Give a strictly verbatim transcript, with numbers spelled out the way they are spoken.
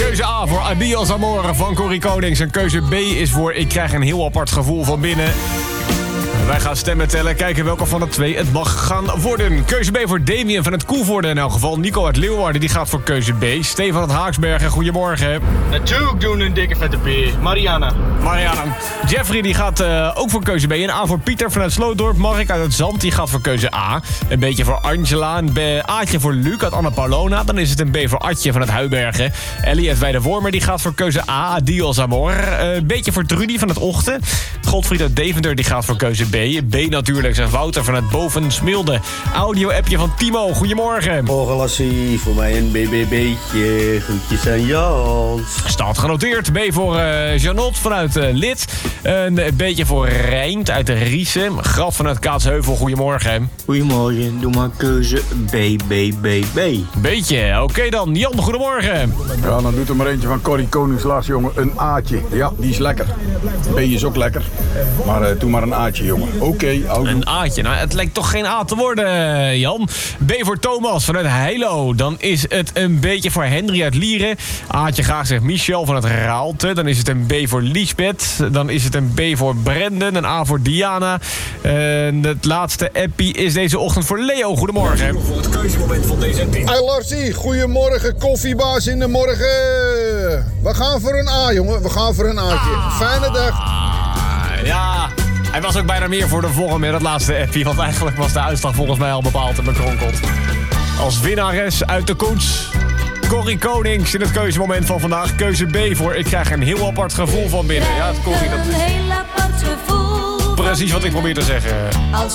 Keuze A voor Adios Amore van Corrie Konings. En keuze B is voor Ik krijg een heel apart gevoel van binnen. Wij gaan stemmen tellen, kijken welke van de twee het mag gaan worden. Keuze B voor Damien van het Koevoorde in elk geval. Nico uit Leeuwarden die gaat voor keuze B. Stefan uit Haaksbergen, goedemorgen. Natuurlijk doen een dikke vette B. Mariana. Mariana. Jeffrey die gaat uh, ook voor keuze B. Een A voor Pieter vanuit Slootdorp. Mark uit het Zand die gaat voor keuze A. Een beetje voor Angela. Een B, A'tje voor Luc uit Anna Paulona. Dan is het een B voor Atje van het Huibergen. Ellie uit Weidewormer die gaat voor keuze A. Adios Amor. Uh, een beetje voor Trudy van het Ochten. Godfried uit Deventer die gaat voor keuze B. B natuurlijk, zegt Wouter van het Boven Smilde. Audio-appje van Timo, goedemorgen. Morgenlassie, voor mij een B B B'tje. Groetjes aan Jans. Staat genoteerd. B voor uh, Janot vanuit uh, Lid. Een beetje voor Rijnt uit de Riesen. Graf vanuit Kaatsheuvel, goedemorgen. Goedemorgen, doe maar keuze B B B B. Beetje, oké okay dan. Jan, goedemorgen. Ja, dan doet er maar eentje van Corrie Konings laatst, jongen. Een A'tje. Ja, die is lekker. B is ook lekker. Maar uh, doe maar een A'tje, jongen. Oké, okay, Een A'tje. Nou, het lijkt toch geen A te worden, Jan. B voor Thomas vanuit Heilo. Dan is het een beetje voor Henry uit Lieren. A'tje graag zegt Michel vanuit Raalte. Dan is het een B voor Liesbeth. Dan is het een B voor Brendan. Een A voor Diana. En het laatste appie is deze ochtend voor Leo. Goedemorgen. Voor het keuzemoment van deze tien. Hey Larsie, goedemorgen, koffiebaas in de morgen. We gaan voor een A, jongen. We gaan voor een A'tje. Fijne dag. Ah, ja, hij was ook bijna meer voor de volgende, dat laatste appie. Want eigenlijk was de uitslag volgens mij al bepaald en bekronkeld. Als winnares uit de koets, Corrie Konings in het keuzemoment van vandaag. Keuze B voor Ik krijg een heel apart gevoel van binnen. Ja, het Corrie, dat Een heel apart gevoel. precies wat ik probeer te zeggen.